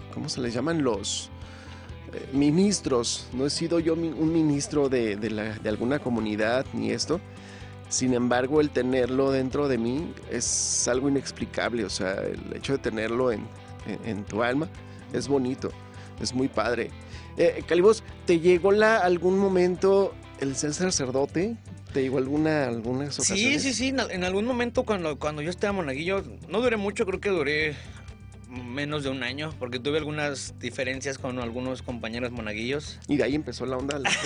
¿cómo se les llaman? Los ministros. No he sido yo un ministro de alguna comunidad ni esto. Sin embargo, el tenerlo dentro de mí es algo inexplicable. O sea, el hecho de tenerlo en tu alma es bonito, es muy padre. Calibos, ¿te llegó algún momento el ser sacerdote? ¿Te llegó algunas ocasiones? Sí. En algún momento cuando yo estaba monaguillo, no duré mucho, creo que duré menos de un año, porque tuve algunas diferencias con algunos compañeros monaguillos. Y de ahí empezó la onda. No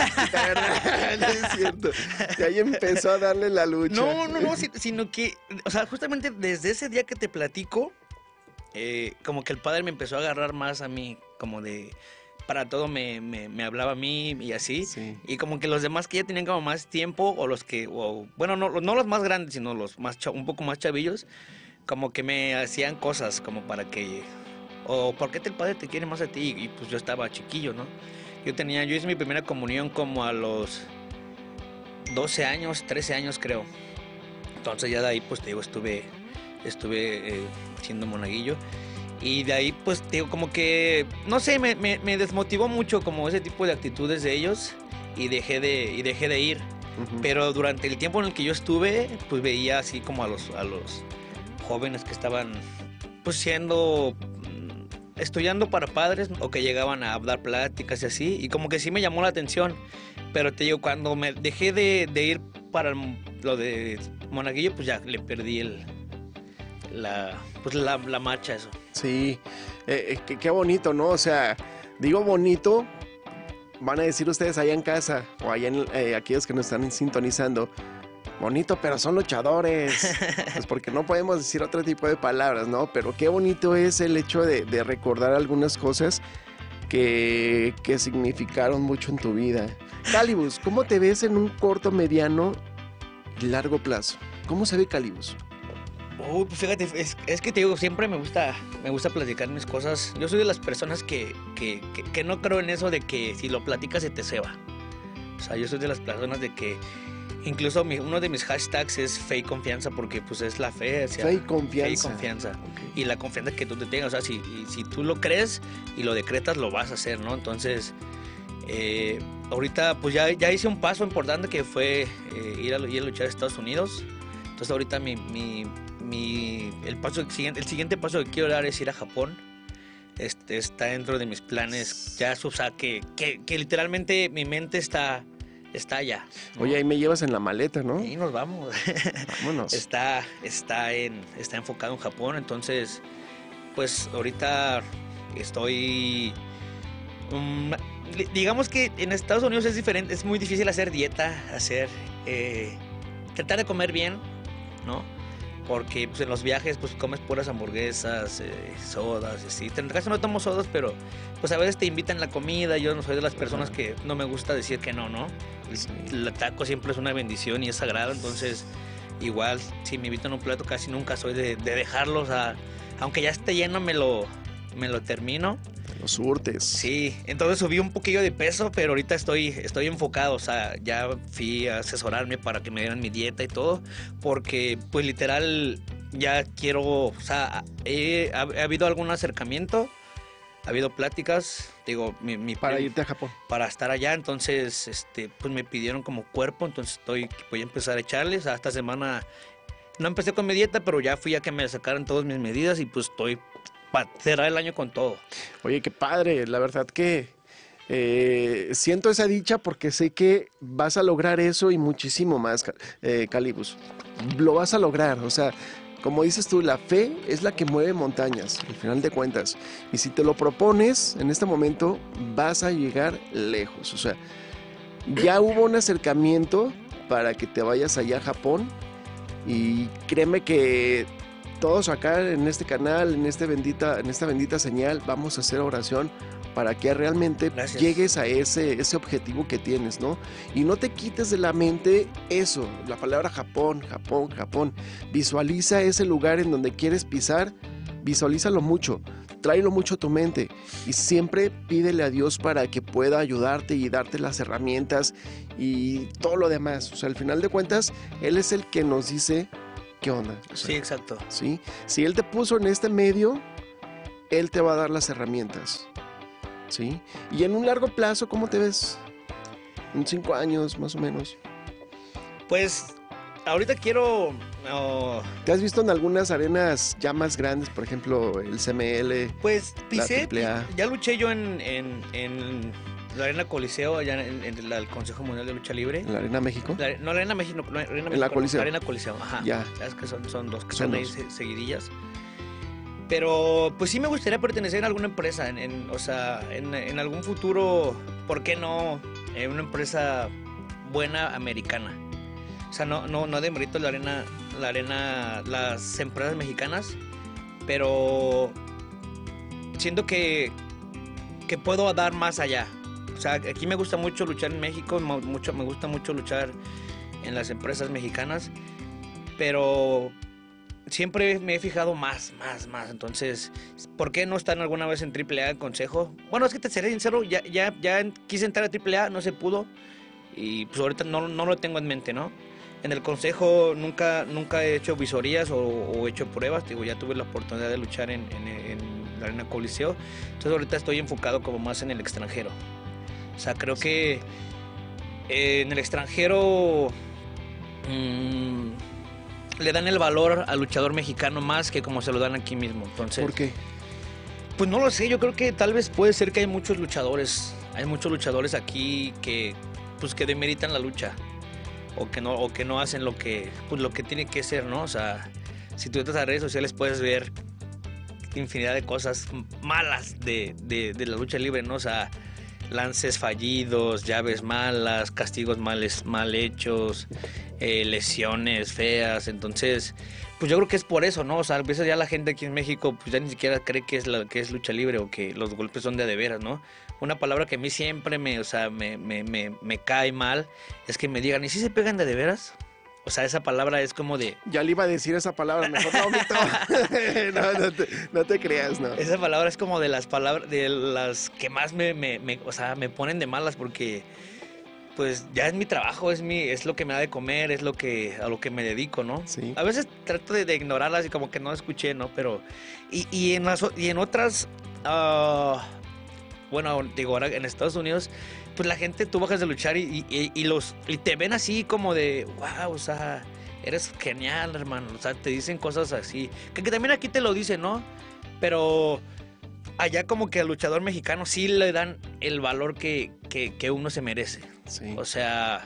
es cierto. De ahí empezó a darle la lucha. No, sino que, o sea, justamente desde ese día que te platico, como que el padre me empezó a agarrar más a mí, como de... Para todo me hablaba a mí y así. Sí. Y como que los demás que ya tenían como más tiempo, o los que, bueno, no los más grandes, sino los más un poco más chavillos, como que me hacían cosas como para que... O ¿por qué el padre te quiere más a ti? Y pues yo estaba chiquillo, ¿no? Yo hice mi primera comunión como a los 12 años, 13 años creo. Entonces ya de ahí pues te digo, estuve siendo monaguillo. Y de ahí pues te digo como que, no sé, me desmotivó mucho como ese tipo de actitudes de ellos y dejé de ir. Uh-huh. Pero durante el tiempo en el que yo estuve, pues veía así como a los jóvenes que estaban pues estudiando para padres o que llegaban a dar pláticas y así, y como que sí me llamó la atención. Pero te digo, cuando me dejé de ir para lo de monaguillo, pues ya le perdí la marcha a eso. Sí, qué bonito, ¿no? O sea, digo bonito, van a decir ustedes allá en casa o allá en aquellos que nos están sintonizando, bonito, pero son luchadores, pues porque no podemos decir otro tipo de palabras, ¿no? Pero qué bonito es el hecho de recordar algunas cosas que significaron mucho en tu vida. Calibus, ¿cómo te ves en un corto, mediano y largo plazo? ¿Cómo se ve Calibus? Pues fíjate, es que te digo, siempre me gusta platicar mis cosas. Yo soy de las personas que no creo en eso de que si lo platicas se te ceba. O sea, yo soy de las personas de que incluso uno de mis hashtags es fe y confianza, porque pues es la fe. O sea, fe y confianza. Fe y confianza. Okay. Y la confianza que tú te tengas. O sea, si tú lo crees y lo decretas, lo vas a hacer, ¿no? Entonces, ahorita pues ya hice un paso importante que fue ir a luchar a Estados Unidos. Entonces ahorita el siguiente paso que quiero dar es ir a Japón. Está dentro de mis planes. Ya que literalmente mi mente está allá, ¿no? Oye, ahí me llevas en la maleta, ¿no? Ahí nos vamos. Vámonos. Está enfocado en Japón. Entonces, pues ahorita estoy... digamos que en Estados Unidos es diferente. Es muy difícil hacer dieta, tratar de comer bien, ¿no? Porque pues en los viajes pues comes puras hamburguesas, sodas, así. En caso no tomo sodas, pero pues a veces te invitan la comida. Yo no soy de las personas que no me gusta decir que no. Sí. El taco siempre es una bendición y es sagrado. Entonces igual si me invitan un plato casi nunca soy de dejarlos aunque ya esté lleno me lo termino. Los surtes. Sí, entonces subí un poquillo de peso, pero ahorita estoy enfocado. O sea, ya fui a asesorarme para que me dieran mi dieta y todo, porque pues literal ya quiero, o sea, ha habido algún acercamiento, ha habido pláticas, digo, para irte a Japón. Para estar allá. Entonces, pues me pidieron como cuerpo, entonces voy a empezar a echarles. O sea, esta semana no empecé con mi dieta, pero ya fui a que me sacaran todas mis medidas y pues estoy para cerrar el año con todo. Oye, qué padre, la verdad que siento esa dicha porque sé que vas a lograr eso y muchísimo más, Calibus. Lo vas a lograr, o sea, como dices tú, la fe es la que mueve montañas, al final de cuentas. Y si te lo propones, en este momento vas a llegar lejos. O sea, ya hubo un acercamiento para que te vayas allá a Japón y créeme que todos acá en este canal, en esta bendita señal, vamos a hacer oración para que realmente llegues a ese objetivo que tienes, ¿no? Y no te quites de la mente eso, la palabra Japón, Japón, Japón. Visualiza ese lugar en donde quieres pisar, visualízalo mucho, tráelo mucho a tu mente y siempre pídele a Dios para que pueda ayudarte y darte las herramientas y todo lo demás. O sea, al final de cuentas, Él es el que nos dice... ¿Qué onda? O sea, sí, exacto. ¿sí? Si Él te puso en este medio, él te va a dar las herramientas, ¿sí? Y en un largo plazo, ¿cómo te ves? En 5 años, más o menos. Pues ahorita quiero... ¿Te has visto en algunas arenas ya más grandes, por ejemplo, el CML, pues la pisé, AAA? ya luché yo en la Arena Coliseo, allá en el Consejo Mundial de Lucha Libre. ¿En la Arena México? No, la Arena México, no, la Arena En México, la no, Coliseo. la Arena Coliseo, ajá. Ya. Sabes que son dos que Son están ahí dos. seguidillas. Pero pues sí me gustaría pertenecer a alguna empresa, o sea, en algún futuro, ¿por qué no? Una empresa buena americana. O sea, no demerito la arena, las empresas mexicanas, pero siento que puedo dar más allá. O sea, aquí me gusta mucho luchar en México, me gusta mucho luchar en las empresas mexicanas, pero siempre me he fijado más. Entonces, ¿por qué no estar alguna vez en AAA en consejo? Bueno, es que te seré sincero, ya quise entrar a AAA, no se pudo, y pues ahorita no lo tengo en mente, ¿no? En el consejo nunca he hecho visorías o hecho pruebas. Digo, ya tuve la oportunidad de luchar en la Arena Coliseo. Entonces ahorita estoy enfocado como más en el extranjero. O sea, creo que en el extranjero le dan el valor al luchador mexicano más que como se lo dan aquí mismo. Entonces, ¿Por qué? pues no lo sé, yo creo que tal vez puede ser que hay muchos luchadores aquí que demeritan la lucha. O que no hacen lo que tiene que ser, ¿no? O sea, si tú entras a redes sociales puedes ver infinidad de cosas malas de la lucha libre, ¿no? O sea, lances fallidos, llaves malas, castigos mal hechos, lesiones feas. Entonces, pues yo creo que es por eso, ¿no? O sea, a veces ya la gente aquí en México pues ya ni siquiera cree que es lucha libre o que los golpes son de veras, ¿no? Una palabra que a mí siempre me cae mal es que me digan, ¿y si se pegan de veras? O sea, esa palabra es como de... Ya le iba a decir esa palabra, mejor no omito. No te creas, ¿no? Esa palabra es como de las palabras, de las que más me ponen de malas porque pues ya es mi trabajo, es lo que me da de comer, a lo que me dedico, ¿no? Sí. A veces trato de ignorarlas y como que no escuché, ¿no? Pero... Y en otras... bueno, digo, ahora en Estados Unidos, pues la gente, tú bajas de luchar y te ven así como de, wow, o sea, eres genial, hermano. O sea, te dicen cosas así. Que también aquí te lo dicen, ¿no? Pero allá como que al luchador mexicano sí le dan el valor que uno se merece. Sí. O sea,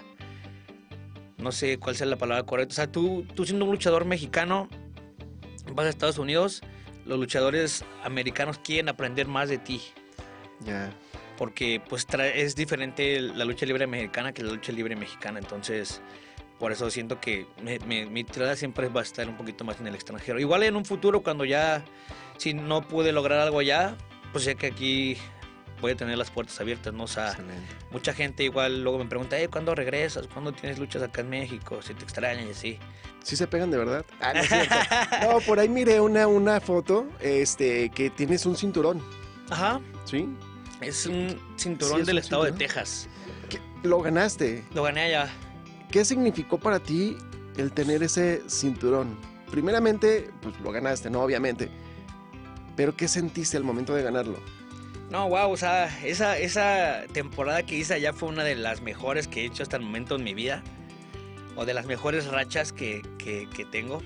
no sé cuál sea la palabra correcta. O sea, tú siendo un luchador mexicano, vas a Estados Unidos, los luchadores americanos quieren aprender más de ti. Ya. Porque pues es diferente la lucha libre mexicana que la lucha libre mexicana. Entonces, por eso siento que mi tirada siempre va a estar un poquito más en el extranjero. Igual en un futuro, cuando ya, si no pude lograr algo allá, pues sé que aquí voy a tener las puertas abiertas, ¿no? O sea, Excelente. mucha gente igual luego me pregunta, ¿cuándo regresas? ¿Cuándo tienes luchas acá en México? Si te extrañan y así. ¿Sí se pegan de verdad? Ah, no es cierto. No, por ahí miré una foto, que tienes un cinturón, Ajá. ¿sí? Es un cinturón Sí, es del un estado cinturón. de Texas. Lo ganaste. Lo gané allá. ¿Qué significó para ti el tener ese cinturón? Primeramente, pues lo ganaste, ¿no? Obviamente. Pero ¿qué sentiste al momento de ganarlo? No, wow, o sea, esa temporada que hice allá fue una de las mejores que he hecho hasta el momento en mi vida. O de las mejores rachas que tengo.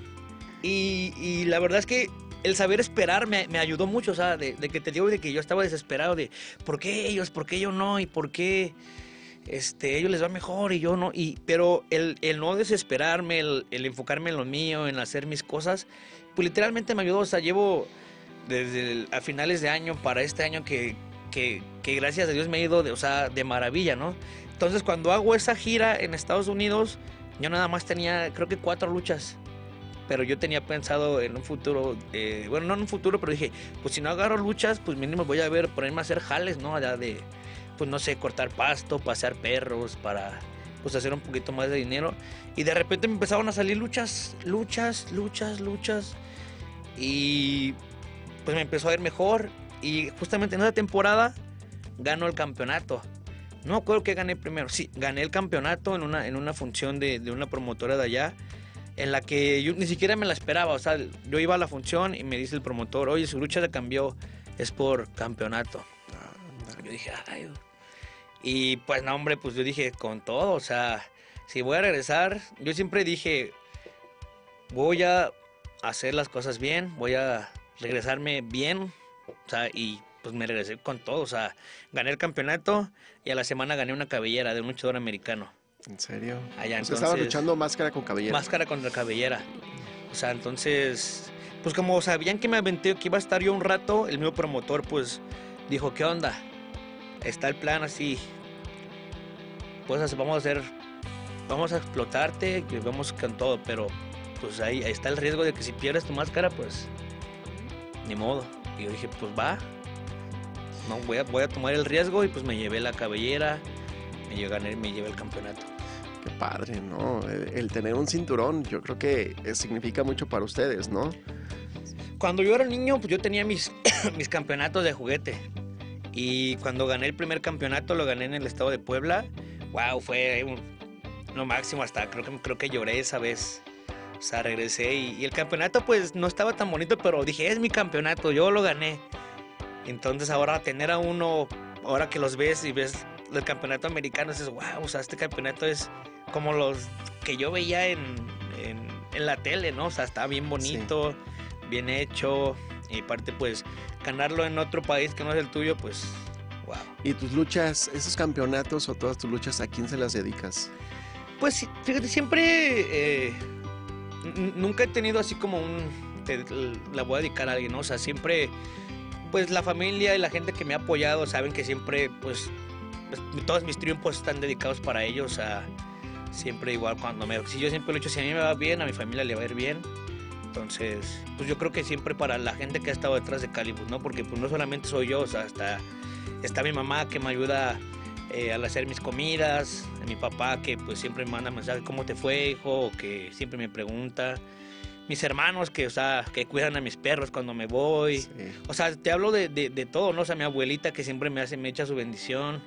Y la verdad es que el saber esperar me ayudó mucho, o sea, de que te digo de que yo estaba desesperado de ¿por qué ellos? ¿Por qué yo no? ¿Y por qué ellos les va mejor y yo no? Pero el no desesperarme, el enfocarme en lo mío, en hacer mis cosas, pues literalmente me ayudó. O sea, llevo desde a finales de año para este año que gracias a Dios me ha ido de maravilla, ¿no? Entonces cuando hago esa gira en Estados Unidos, yo nada más tenía creo que 4 luchas. Pero yo tenía pensado en un futuro, bueno, no en un futuro, pero dije, pues si no agarro luchas, pues mínimo voy a ponerme a hacer jales, ¿no? Allá de, pues no sé, cortar pasto, pasear perros, para pues hacer un poquito más de dinero. Y de repente me empezaron a salir luchas. Y pues me empezó a ir mejor. Y justamente en esa temporada ganó el campeonato. No me acuerdo que gané primero. Sí, gané el campeonato en una función de una promotora de allá, en la que yo ni siquiera me la esperaba. O sea, yo iba a la función y me dice el promotor, oye, su lucha se cambió. es por campeonato. Ándale. Yo dije, ay. Y pues no, hombre, pues yo dije, con todo, o sea, si voy a regresar, yo siempre dije, voy a hacer las cosas bien, voy a regresarme bien, o sea, y pues me regresé con todo, o sea, gané el campeonato y a la semana gané una cabellera de un luchador americano. ¿En serio? Allá, O sea, estaba entonces, luchando máscara con cabellera. máscara contra cabellera. O sea, entonces, pues como sabían que me aventé, que iba a estar yo un rato, el mismo promotor pues dijo, ¿qué onda? Está el plan así, pues vamos a explotarte, que vamos con todo, pero pues ahí está el riesgo de que si pierdes tu máscara, pues ni modo. Y yo dije, pues va, no, voy a tomar el riesgo y pues me llevé la cabellera, me llevé el campeonato. Qué padre, ¿no? El tener un cinturón, yo creo que significa mucho para ustedes, ¿no? Cuando yo era niño, pues yo tenía mis, mis campeonatos de juguete. Y cuando gané el primer campeonato, lo gané en el estado de Puebla. Wow, fue lo máximo, hasta creo que lloré esa vez. O sea, regresé y el campeonato pues no estaba tan bonito, pero dije, es mi campeonato, yo lo gané. Entonces ahora tener a uno, ahora que los ves y ves el campeonato americano, dices, wow, o sea, este campeonato es como los que yo veía en la tele, ¿no? O sea, está bien bonito, bien hecho. Y aparte, pues, ganarlo en otro país que no es el tuyo, pues, wow. ¿Y tus luchas, esos campeonatos o todas tus luchas, a quién se las dedicas? Pues, fíjate, siempre, nunca he tenido así como la voy a dedicar a alguien, ¿no? O sea, siempre, pues, la familia y la gente que me ha apoyado saben que siempre, pues todos mis triunfos están dedicados para ellos. O sea, siempre igual si yo siempre lucho, si a mí me va bien, a mi familia le va a ir bien. Entonces, pues yo creo que siempre para la gente que ha estado detrás de Calibus, ¿no? Porque pues no solamente soy yo, o sea, está mi mamá que me ayuda al hacer mis comidas, mi papá que pues siempre me manda mensajes, ¿cómo te fue, hijo? O que siempre me pregunta. Mis hermanos que, o sea, que cuidan a mis perros cuando me voy. Sí. O sea, te hablo de todo, ¿no? O sea, mi abuelita que siempre me echa su bendición.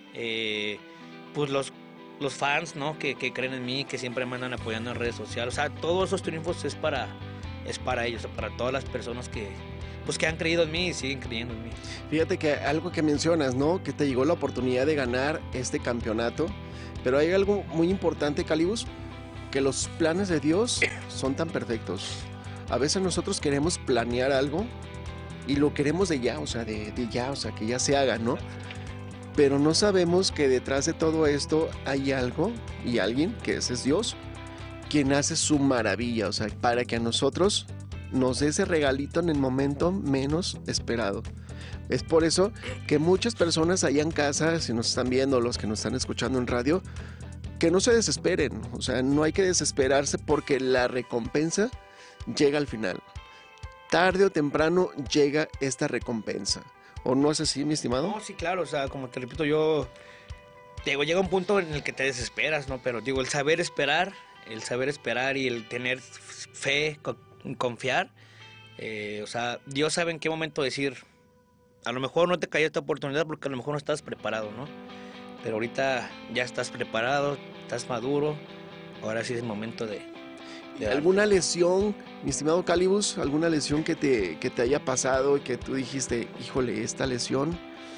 Pues los fans, ¿no? Que creen en mí, que siempre me andan apoyando en redes sociales. O sea, todos esos triunfos es para ellos, o sea, para todas las personas que han creído en mí y siguen creyendo en mí. Fíjate que algo que mencionas, ¿no? Que te llegó la oportunidad de ganar este campeonato, pero hay algo muy importante, Calibus, que los planes de Dios son tan perfectos. A veces nosotros queremos planear algo y lo queremos de ya, o sea, de ya, o sea, que ya se haga, ¿no? Pero no sabemos que detrás de todo esto hay algo y alguien, que ese es Dios, quien hace su maravilla, o sea, para que a nosotros nos dé ese regalito en el momento menos esperado. Es por eso que muchas personas allá en casa, si nos están viendo, los que nos están escuchando en radio, que no se desesperen, o sea, no hay que desesperarse porque la recompensa llega al final. Tarde o temprano llega esta recompensa. ¿O no es así, mi estimado? No, sí, claro, o sea, como te repito, llega un punto en el que te desesperas, ¿no? Pero digo, el saber esperar y el tener fe, confiar, o sea, Dios sabe en qué momento decir, a lo mejor no te cayó esta oportunidad porque a lo mejor no estás preparado, ¿no? Pero ahorita ya estás preparado, estás maduro, ahora sí es el momento de ¿Alguna lesión, mi estimado Calibus, alguna lesión que te haya pasado y que tú dijiste, híjole, esta lesión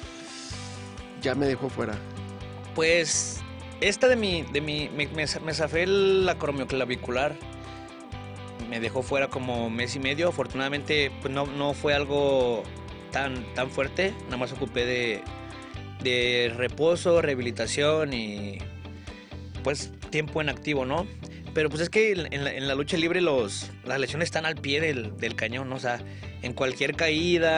ya me dejó fuera? Pues esta me zafé la acromioclavicular, me dejó fuera como mes y medio. Afortunadamente pues no fue algo tan fuerte, nada más ocupé de reposo, rehabilitación y pues tiempo en activo, ¿no? Pero pues es que en la lucha libre las lesiones están al pie del cañón, ¿no? O sea, en cualquier caída,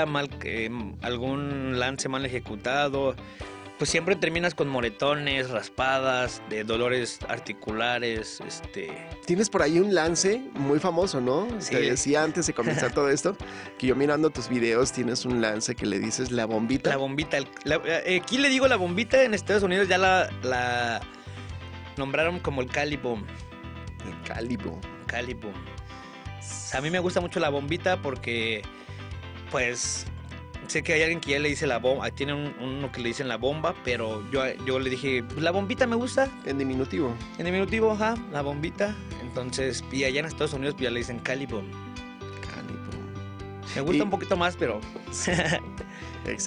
algún lance mal ejecutado, pues siempre terminas con moretones, raspadas, de dolores articulares, Tienes por ahí un lance muy famoso, ¿no? Sí. Te decía antes de comenzar todo esto, que yo mirando tus videos tienes un lance que le dices la bombita. La bombita, aquí le digo la bombita, en Estados Unidos ya la nombraron como el Calibum. El Calibum. A mí me gusta mucho la bombita porque, pues, sé que hay alguien que ya le dice la bomba, tiene uno que le dicen la bomba, pero yo le dije, pues la bombita me gusta. En diminutivo. En diminutivo, ajá, la bombita. Entonces, y allá en Estados Unidos pues ya le dicen Calibum. Calibum. Me gusta un poquito más, pero...